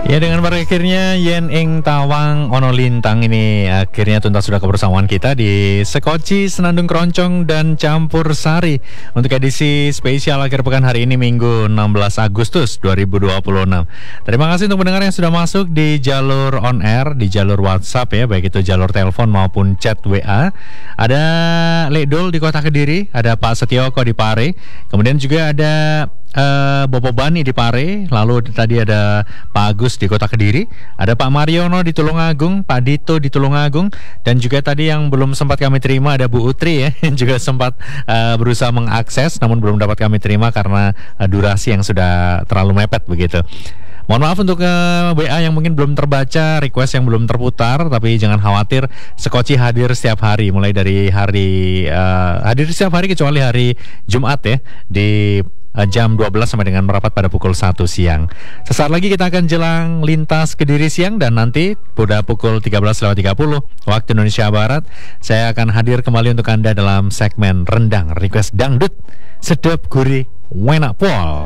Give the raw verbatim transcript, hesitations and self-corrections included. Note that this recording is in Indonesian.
Ya, dengan berakhirnya Yen Ing Tawang Ono Lintang ini akhirnya tuntas sudah kebersamaan kita di Sekoci Senandung Keroncong dan Campur Sari untuk edisi spesial akhir pekan hari ini Minggu enam belas Agustus dua ribu dua puluh enam. Terima kasih untuk pendengar yang sudah masuk di jalur on air, di jalur WhatsApp ya, baik itu jalur telepon maupun chat W A. Ada Ledol di Kota Kediri, ada Pak Setioko di Pare, kemudian juga ada Uh, Bobo Bani di Pare, lalu tadi ada Pak Agus di Kota Kediri, ada Pak Mariono di Tulungagung, Pak Dito di Tulungagung, dan juga tadi yang belum sempat kami terima ada Bu Utri ya, yang juga sempat uh, berusaha mengakses namun belum dapat kami terima karena uh, durasi yang sudah terlalu mepet begitu. Mohon maaf untuk uh, W A yang mungkin belum terbaca, request yang belum terputar, tapi jangan khawatir, Sekoci hadir setiap hari, mulai dari hari uh, hadir setiap hari kecuali hari Jumat ya, di jam dua belas sampai dengan merapat pada pukul satu siang. Sesaat lagi kita akan jelang lintas Kediri siang, dan nanti pada pukul tiga belas lewat tiga puluh waktu Indonesia Barat saya akan hadir kembali untuk Anda dalam segmen Rendang Request Dangdut Sedep Gurih Wenak Pol.